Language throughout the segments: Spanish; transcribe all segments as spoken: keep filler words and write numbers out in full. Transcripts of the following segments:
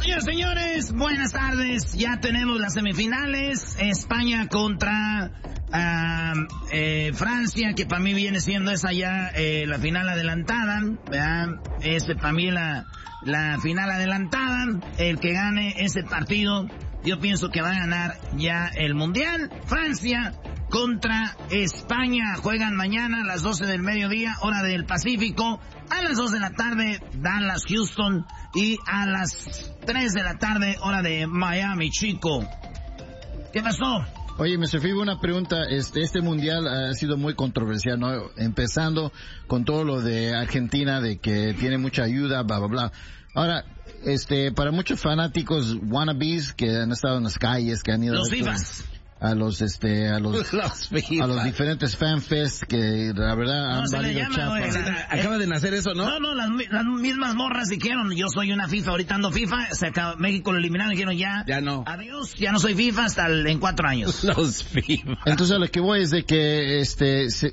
Señoras, señores, buenas tardes. Ya tenemos las semifinales. España contra uh, eh, Francia, que para mí viene siendo esa ya eh, la final adelantada. ¿Verdad? Es para mí la, la final adelantada. El que gane ese partido, yo pienso que va a ganar ya el Mundial. Francia contra España juegan mañana a las doce del mediodía, hora del Pacífico. A las dos de la tarde, Dallas, Houston. Y a las tres de la tarde, hora de Miami, chico. ¿Qué pasó? Oye, mister Fibo, una pregunta. Este, este mundial ha sido muy controversial, ¿no? Empezando con todo lo de Argentina, de que tiene mucha ayuda, bla, bla, bla. Ahora, este, para muchos fanáticos wannabes que han estado en las calles, que han ido... Los FIFAs. A los, este, a los, los a los diferentes fanfests que la verdad no, han se valido le llama, chapa. Wey, acaba de nacer eso, ¿no? No, no, las, las mismas morras dijeron, yo soy una FIFA, ahorita ando FIFA, se acaba, México lo eliminaron y dijeron ya, ya no. Adiós, ya no soy FIFA hasta el, en cuatro años. Los FIFA. Entonces a lo que voy es de que, este, se,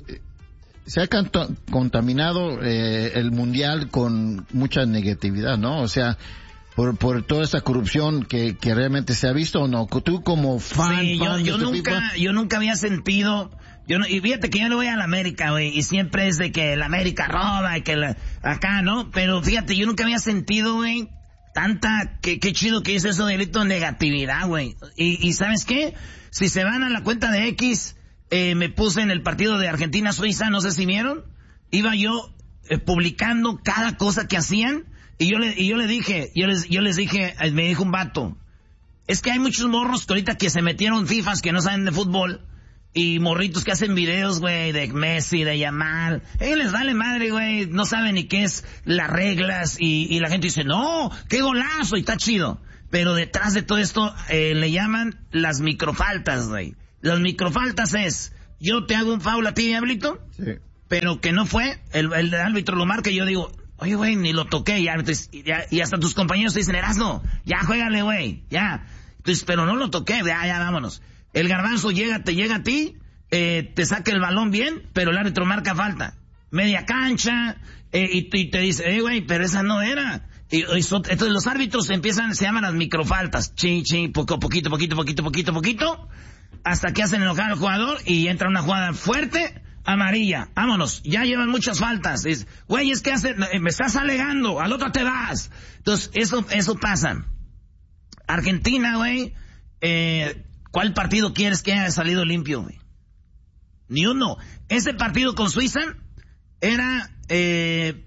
se ha canto, contaminado eh, el mundial con mucha negatividad, ¿no? O sea, por por toda esta corrupción que que realmente se ha visto o no. Tú como fan, sí, fan yo, yo de nunca people, yo nunca había sentido, yo no, y fíjate que yo le voy a la América, güey, y siempre es de que la América roba y que la, acá, ¿no? Pero fíjate, yo nunca había sentido, güey, tanta, que qué chido que es eso de delito de negatividad, güey. Y, y ¿sabes qué? Si se van a la cuenta de X, eh, me puse en el partido de Argentina-Suiza, no sé si vieron, iba yo eh, publicando cada cosa que hacían. Y yo le, y yo le dije, yo les, yo les dije, me dijo un vato, es que hay muchos morros que ahorita que se metieron FIFAs que no saben de fútbol, y morritos que hacen videos, güey, de Messi, de Yamal, ellos les vale madre, güey, no saben ni qué es las reglas, y, y la gente dice, no, qué golazo, y está chido. Pero detrás de todo esto, eh, le llaman las microfaltas, güey. Las microfaltas es, yo te hago un foul a ti, Diablito, sí, pero que no fue, el, el árbitro lo marca y yo digo, oye, güey, ni lo toqué, ya, entonces, ya, y hasta tus compañeros te dicen, Erasno, ya, juégale, güey, ya. Entonces, pero no lo toqué, ya, ya, vámonos. El garbanzo llega, te llega a ti, eh, te saca el balón bien, pero el árbitro marca falta. Media cancha, eh, y, y te dice, eh, güey, pero esa no era. Y, y so, entonces los árbitros empiezan, se llaman las microfaltas, chi, chi, poco, poquito, poquito, poquito, poquito, poquito, hasta que hacen enojar al jugador y entra una jugada fuerte, amarilla, vámonos, ya llevan muchas faltas. Es, güey, es que hace, me estás alegando, al otro te vas. Entonces, eso, eso pasa. Argentina, güey, eh, ¿cuál partido quieres que haya salido limpio, güey? Ni uno. Ese partido con Suiza era, eh,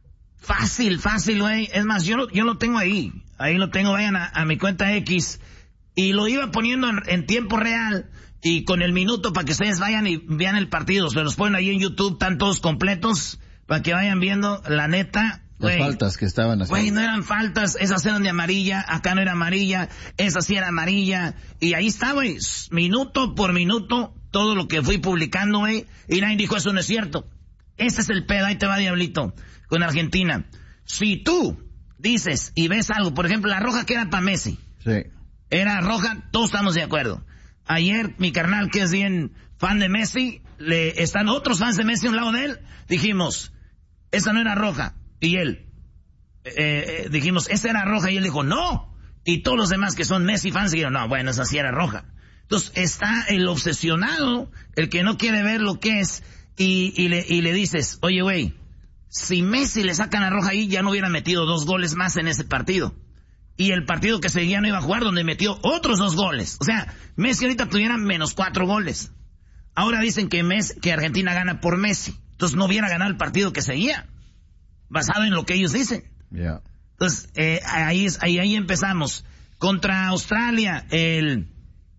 fácil, fácil, güey. Es más, yo lo, yo lo tengo ahí. Ahí lo tengo, vayan a, a mi cuenta X. Y lo iba poniendo en, en tiempo real. Y con el minuto para que ustedes vayan y vean el partido. Se los ponen ahí en YouTube, están todos completos, para que vayan viendo, la neta. Las wey, faltas que estaban haciendo. Güey, no eran faltas, esas eran de amarilla, acá no era amarilla, esa sí era amarilla. Y ahí está, güey, minuto por minuto, todo lo que fui publicando, güey. Y nadie dijo, eso no es cierto. Ese es el pedo, ahí te va, Diablito, con Argentina. Si tú dices y ves algo, por ejemplo, la roja que era para Messi. Sí. Era roja, todos estamos de acuerdo. Ayer, mi carnal, que es bien fan de Messi, le están otros fans de Messi a un lado de él, dijimos, esa no era roja. Y él, eh, eh, dijimos, esa era roja. Y él dijo, no. Y todos los demás que son Messi fans dijeron, no, bueno, esa sí era roja. Entonces, está el obsesionado, el que no quiere ver lo que es, y, y, le, y le dices, oye, güey, si Messi le sacan la roja ahí, ya no hubiera metido dos goles más en ese partido. Y el partido que seguía no iba a jugar, donde metió otros dos goles. O sea, Messi ahorita tuviera menos cuatro goles. Ahora dicen que Messi, que Argentina gana por Messi. Entonces no hubiera ganado el partido que seguía, basado en lo que ellos dicen. Yeah. Entonces, eh, ahí, es, ahí, ahí empezamos. Contra Australia, el,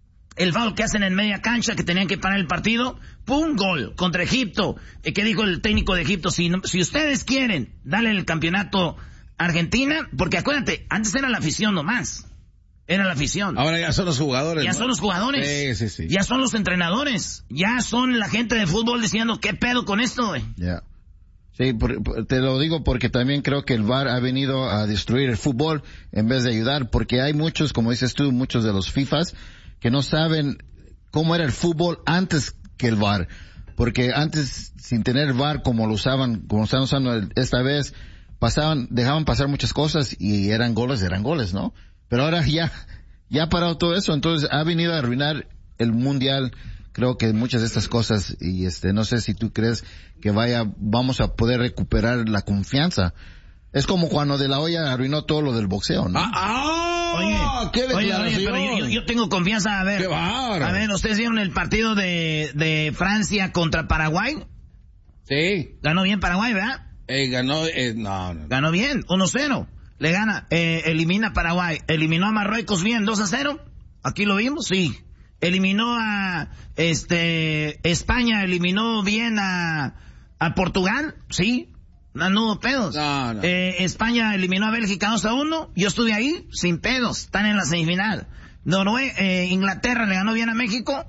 el foul que hacen en media cancha, que tenían que parar el partido, ¡pum! Gol. Contra Egipto, eh, ¿qué dijo el técnico de Egipto? Si, si ustedes quieren, dale el campeonato Argentina, porque acuérdate, antes era la afición nomás. Era la afición. Ahora ya son los jugadores. Ya ¿no? son los jugadores. Sí, sí, sí. Ya son los entrenadores. Ya son la gente de fútbol diciendo, ¿qué pedo con esto, güey? Ya. Yeah. Sí, por, por, te lo digo porque también creo que el V A R ha venido a destruir el fútbol en vez de ayudar, porque hay muchos, como dices tú, muchos de los FIFAs que no saben cómo era el fútbol antes que el V A R. Porque antes, sin tener V A R como lo usaban, como están usando esta vez, pasaban, dejaban pasar muchas cosas y eran goles, eran goles, ¿no? Pero ahora ya, ya ha parado todo eso, entonces ha venido a arruinar el mundial. Creo que muchas de estas cosas, y este, no sé si tú crees que vaya, vamos a poder recuperar la confianza. Es como cuando De La Hoya arruinó todo lo del boxeo, ¿no? ¡Ah! ah oye, ¡Qué declaración! Oye, oye, pero yo, yo tengo confianza, a ver. ¡Qué bárbaro! A ver, ¿ustedes vieron el partido de, de Francia contra Paraguay? Sí. Ganó bien Paraguay, ¿verdad? Eh, ganó, eh, no, no. Ganó bien, uno cero. Le gana, eh, elimina a Paraguay. Eliminó a Marruecos bien, dos a cero. Aquí lo vimos, sí. Eliminó a, este, España, eliminó bien a, a Portugal, sí. No, no hubo pedos. No, no. Eh, España eliminó a Bélgica dos a uno. Yo estuve ahí, sin pedos. Están en la semifinal. Noruega, eh, Inglaterra le ganó bien a México.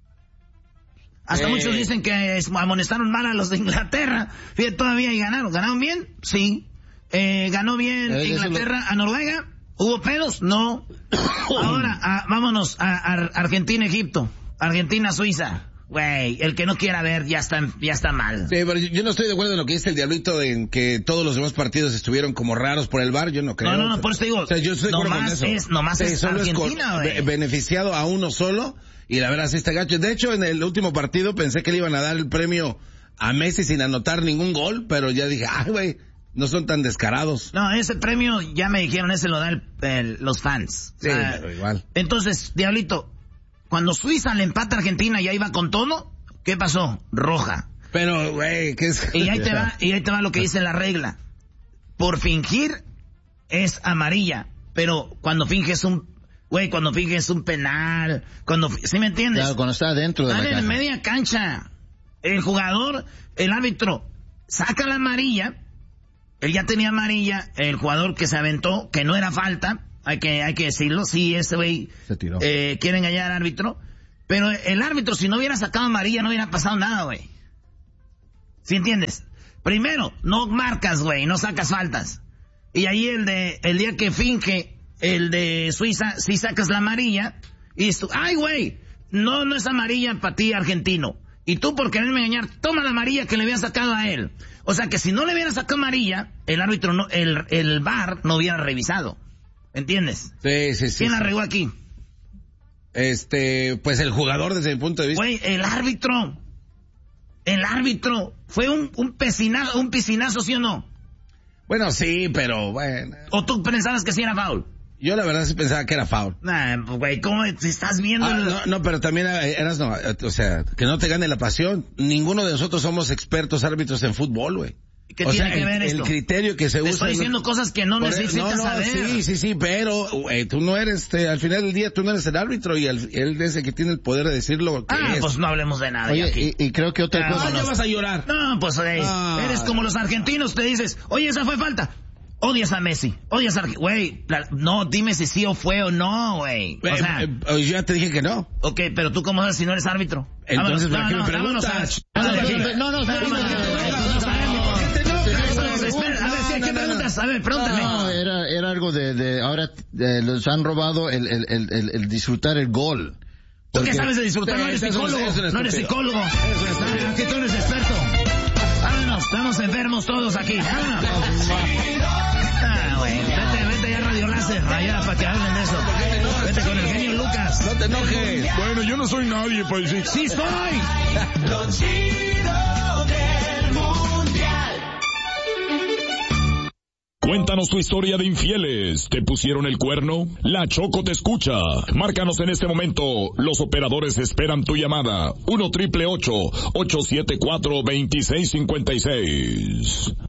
Hasta eh. muchos dicen que amonestaron mal a los de Inglaterra. Fíjate, todavía y ganaron. ¿Ganaron bien? Sí. Eh, ganó bien eh, Inglaterra lo... a Noruega. ¿Hubo pedos? No. Ahora, a, vámonos a, a Argentina, Egipto. Argentina, Suiza. Güey, el que no quiera ver ya está, ya está mal. Sí, pero yo, yo no estoy de acuerdo en lo que dice el Diablito, en que todos los demás partidos estuvieron como raros por el V A R, yo no creo. No, no, no, por eso te digo. O sea, yo estoy de acuerdo con eso. Es, nomás sí, es solo Argentina, es con, beneficiado a uno solo, y la verdad sí está gacho. De hecho, en el último partido pensé que le iban a dar el premio a Messi sin anotar ningún gol, pero ya dije, ay, güey, no son tan descarados. No, ese premio, ya me dijeron, ese lo dan los fans. Sí, o sea, pero igual. Entonces, Diablito, cuando Suiza le empata a Argentina y ahí va con todo, ¿qué pasó? Roja. Pero, güey, ¿qué es? Y ahí te va, y ahí te va lo que dice la regla. Por fingir es amarilla, pero cuando finges un, güey, cuando finges un penal, cuando, ¿sí me entiendes? Claro, cuando está dentro de Están la en caja. media cancha. El jugador, el árbitro, saca la amarilla. Él ya tenía amarilla, el jugador que se aventó, que no era falta, hay que, hay que decirlo, sí, ese güey, eh, quiere engañar al árbitro. Pero el árbitro, si no hubiera sacado amarilla, no hubiera pasado nada, güey. ¿Sí entiendes? Primero, no marcas, güey, no sacas faltas. Y ahí el de, el día que finge, el de Suiza, sí sacas la amarilla, y dices tú, ay, güey, no, no es amarilla para ti, argentino. Y tú, por quererme engañar, toma la amarilla que le había sacado a él. O sea que si no le hubiera sacado amarilla, el árbitro, no, el, el V A R no hubiera revisado. ¿Entiendes? Sí, sí, sí. ¿Quién sí. la regó aquí? Este, pues el jugador desde mi punto de vista. Güey, el árbitro. El árbitro. Fue un, un piscinazo, un piscinazo, ¿sí o no? Bueno, sí, pero bueno. ¿O tú pensabas que sí era foul? Yo la verdad sí pensaba que era foul. Nah, güey, ¿cómo te estás viendo? Ah, el... no, no, pero también eras, no, o sea, que no te gane la pasión. Ninguno de nosotros somos expertos árbitros en fútbol, güey. ¿Qué o tiene sea, que ver el, esto? el criterio que se te usa... Te estoy diciendo no, cosas que no necesitas no, no, saber. Sí, sí, sí, pero güey, tú no eres, te, al final del día tú no eres el árbitro y el, él es el que tiene el poder de decir lo que ah, es. pues no hablemos de nada. Oye, aquí. Y, y creo que otra ah, cosa... Ah, ya vas a llorar. No, pues güey, ah. eres como los argentinos, te dices, oye, esa fue falta. Odias a Messi, odias a... Güey, no, dime si sí o fue o no, güey. O sea... Eh, eh, yo ya te dije que no. Ok, pero tú cómo sabes si no eres árbitro. Entonces, ¿para qué me vámonos, preguntas? vámonos a... No, no, no, ¿qué preguntas? A ver, pregúntame. No, era, era algo de, de ahora de, los han robado el, el, el, el, el disfrutar el gol. ¿Tú qué sabes de disfrutar? No eres psicólogo. No eres psicólogo. Aquí tú eres experto. Vámonos, estamos enfermos todos aquí. Vámonos. Ah, güey, vete, vete ya a Radio Láser, allá para que hablen de eso. Vete con el genio Lucas. No te enojes. Bueno, yo no soy nadie para decir. ¡Sí soy! Lo chido del mundial. Cuéntanos tu historia de infieles. ¿Te pusieron el cuerno? La Choco te escucha. Márcanos en este momento. Los operadores esperan tu llamada. uno triple ocho, ocho siete cuatro, dos seis cinco seis.